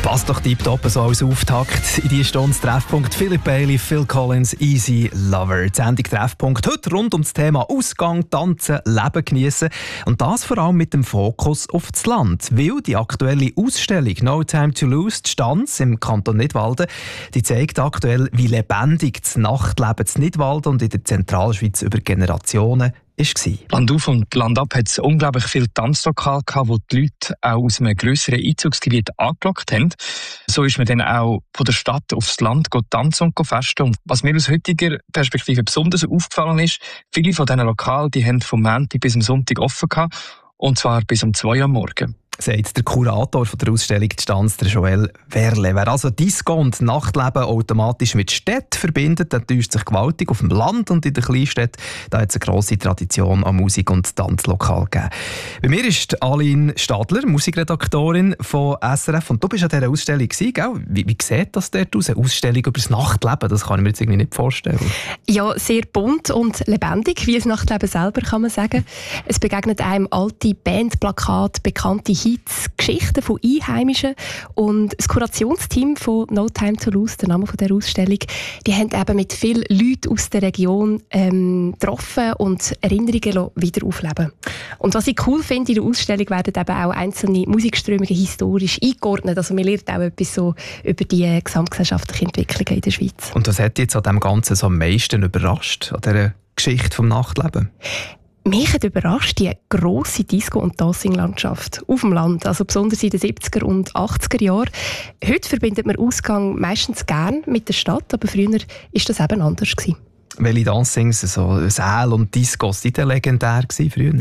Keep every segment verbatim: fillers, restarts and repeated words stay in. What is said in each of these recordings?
Passt doch tiptop so als Auftakt in die Stunde Treffpunkt. Philip Bailey, Phil Collins, Easy Lover. Die Sendung Treffpunkt heute rund um das Thema Ausgang, Tanzen, Leben geniessen. Und das vor allem mit dem Fokus auf das Land. Weil die aktuelle Ausstellung «No Time to Lose», die Stanz im Kanton Nidwalden, die zeigt aktuell, wie lebendig das Nachtleben in Nidwalden und in der Zentralschweiz über Generationen war. Land auf und Land ab hat es unglaublich viele Tanzlokale gehabt, wo die Leute auch aus einem grösseren Einzugsgebiet angelockt haben. So ist man dann auch von der Stadt aufs Land tanzen und festen. Und was mir aus heutiger Perspektive besonders aufgefallen ist, viele von diesen Lokalen, die haben vom Montag bis am Sonntag offen gehabt, und zwar bis um zwei Uhr am Morgen. Sagt der Kurator von der Ausstellung «Die Stanz», der Joel Werle. Wer also Disco und Nachtleben automatisch mit Städten verbindet, der täuscht sich gewaltig. Auf dem Land und in den Kleinstädten da hat es eine grosse Tradition an Musik- und Tanzlokal gegeben. Bei mir ist Aline Stadler, Musikredaktorin von S R F. Und du bist an dieser Ausstellung gewesen, gell? Wie, wie sieht das dort aus? Eine Ausstellung über das Nachtleben, das kann ich mir jetzt irgendwie nicht vorstellen. Ja, sehr bunt und lebendig, wie das Nachtleben selber, kann man sagen. Es begegnet einem alte Bandplakate, bekannte Hits, Geschichten von Einheimischen, und das Kurationsteam von «No Time to Lose», der Name dieser Ausstellung, die haben eben mit vielen Leuten aus der Region ähm, getroffen und Erinnerungen wieder aufleben. Und was ich cool finde, in der Ausstellung werden eben auch einzelne Musikströmungen historisch eingeordnet. Also man lernt auch etwas so über die gesamtgesellschaftliche Entwicklung in der Schweiz. Und was hat dich jetzt an dem Ganzen so am meisten überrascht, an dieser Geschichte vom Nachtleben? Mich hat überrascht die grosse Disco- und Dancing-Landschaft auf dem Land, also besonders in den siebziger und achtziger Jahren. Heute verbindet man Ausgang meistens gern mit der Stadt, aber früher war das eben anders gewesen. Welche Dancings, so Säle und Discos, die waren legendär früher?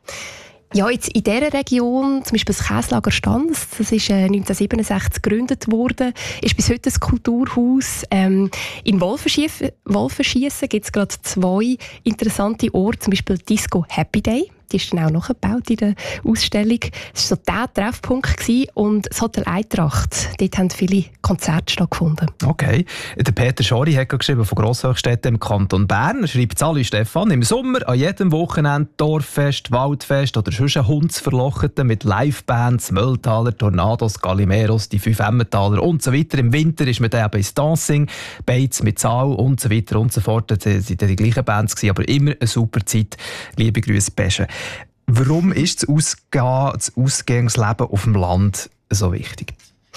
Ja, jetzt in dieser Region, zum Beispiel das Käslager Stanz, das ist äh, neunzehnhundertsiebenundsechzig gegründet worden, ist bis heute ein Kulturhaus. Ähm, in Wolfenschiessen gibt es gerade zwei interessante Orte, zum Beispiel Disco Happy Day. Die ist dann auch nachgebaut in der Ausstellung. Es war so der Treffpunkt gewesen. Und das Hotel Eintracht, dort haben viele Konzerte stattgefunden. Okay. Der Peter Schori hat geschrieben von Grosshöchstädten im Kanton Bern. Er schreibt Sali Stefan, im Sommer an jedem Wochenende Dorffest, Waldfest oder sonst ein Hundsverlocheten mit Livebands, Mülltaler, Tornados, Galimeros, die fünf Emmentaler und so weiter. Im Winter ist man dann eben ins Dancing, Beiz mit Saal und so weiter und so fort. Das waren die gleichen Bands, aber immer eine super Zeit. Liebe Grüße, Pesche. Warum ist das, Ausgehen, das Ausgangsleben auf dem Land so wichtig?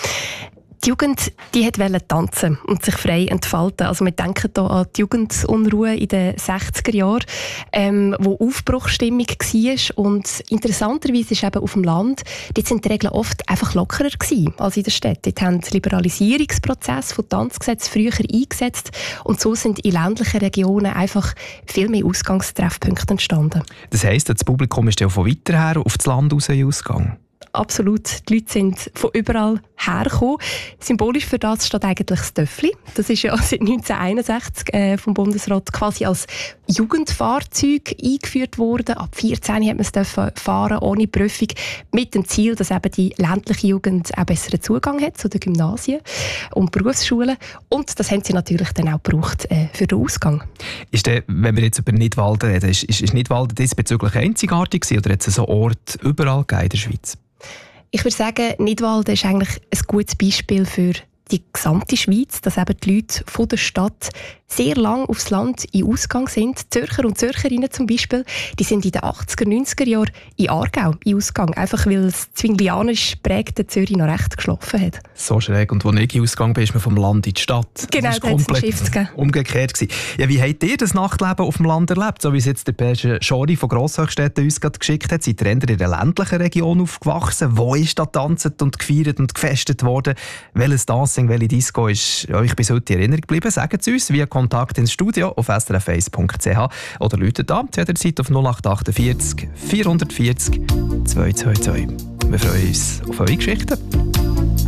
Die Jugend die wollte tanzen und sich frei entfalten. Also wir denken hier an die Jugendunruhe in den sechziger Jahren, ähm, wo Aufbruchsstimmung war. Und interessanterweise ist eben auf dem Land, dort sind die Regeln oft einfach lockerer gewesen als in der Stadt. Dort haben die Liberalisierungsprozesse von Tanzgesetzen früher eingesetzt und so sind in ländlichen Regionen einfach viel mehr Ausgangstreffpunkte entstanden. Das heisst, das Publikum ist ja von weiter her auf das Land raus ausgegangen? Absolut. Die Leute sind von überall hergekommen. Symbolisch für das steht eigentlich das Töffli. Das ist ja seit neunzehnhunderteinundsechzig äh, vom Bundesrat quasi als Jugendfahrzeug eingeführt worden. Ab vierzehn hat man es fahren ohne Prüfung, mit dem Ziel, dass eben die ländliche Jugend einen besseren Zugang hat zu den Gymnasien und Berufsschulen. Und das haben sie natürlich dann auch gebraucht äh, für den Ausgang. Ist der, wenn wir jetzt über Nidwalden reden, ist, ist, ist Nidwalden diesbezüglich einzigartig gewesen, oder hat es so Orte überall in der Schweiz? Ich würde sagen, Nidwalden ist eigentlich ein gutes Beispiel für die gesamte Schweiz, dass eben die Leute von der Stadt sehr lang aufs Land in Ausgang sind. Zürcher und Zürcherinnen zum Beispiel, die sind in den achtziger, neunziger Jahren in Aargau in Ausgang, einfach weil das zwinglianisch prägte Zürich noch recht geschlafen hat. So schräg. Und als ich in Ausgang bin, ist man vom Land in die Stadt. Genau, das war komplett umgekehrt gewesen. Ja, wie habt ihr das Nachtleben auf dem Land erlebt? So wie es jetzt der Peter Schori von Grosshöchstädten uns gerade geschickt hat. Seid ihr in der ländlichen Region aufgewachsen? Wo ist da getanzt und gefeiert und gefestet worden? Welches Dancing, welche Disco ist euch bis heute in Erinnerung geblieben? Sagt es uns via Kontakt ins Studio auf s r f eins punkt c h oder läutet an zu jeder Zeit auf null acht achtundvierzig vierhundertvierzig zweihundertzweiundzwanzig. Wir freuen uns auf eure Geschichten.